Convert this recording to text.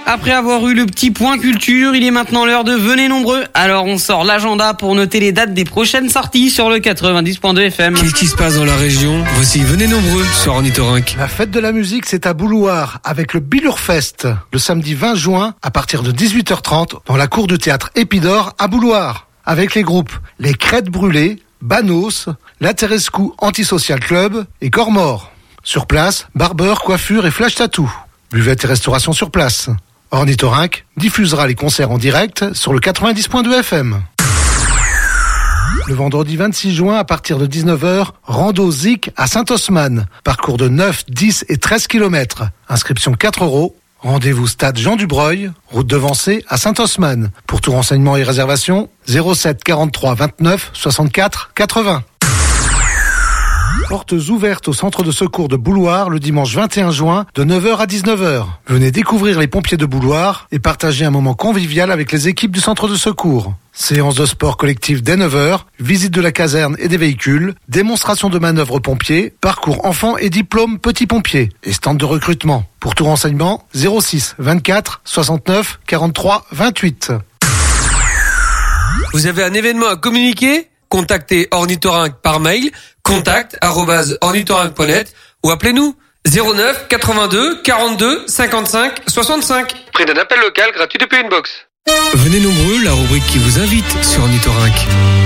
Après avoir eu le petit point culture, il est maintenant l'heure de Venez nombreux. Alors on sort l'agenda pour noter les dates des prochaines sorties sur le 90.2 FM. Qu'est-ce qui se passe dans la région? Voici Venez nombreux sur Ornithorynque. La fête de la musique, c'est à Boulouard avec le Bilurfest, le samedi 20 juin à partir de 18h30 dans la cour du théâtre Épidore à Boulouard. Avec les groupes Les Crêtes Brûlées, Banos, La Terescu Antisocial Club et Cormor. Sur place, barbeur, coiffure et flash tattoo. Buvette et restauration sur place. Ornithorynque diffusera les concerts en direct sur le 90.2 FM. Le vendredi 26 juin à partir de 19h, rando Zik à Saint-Osman. Parcours de 9, 10 et 13 km. Inscription 4 €. Rendez-vous stade Jean Dubreuil, route de Vancé à Saint-Osman. Pour tout renseignement et réservation, 07 43 29 64 80. Portes ouvertes au centre de secours de Boulouard le dimanche 21 juin de 9h à 19h. Venez découvrir les pompiers de Boulouard et partager un moment convivial avec les équipes du centre de secours. Séance de sport collectif dès 9h, visite de la caserne et des véhicules, démonstration de manœuvres pompiers, parcours enfants et diplôme petits pompiers et stand de recrutement. Pour tout renseignement, 06 24 69 43 28. Vous avez un événement à communiquer? Contactez Ornithorynque par mail, contact@ornithorynque.net ou appelez-nous 09 82 42 55 65. Prix d'un appel local gratuit depuis une box. Venez nombreux, la rubrique qui vous invite sur Ornithorynque.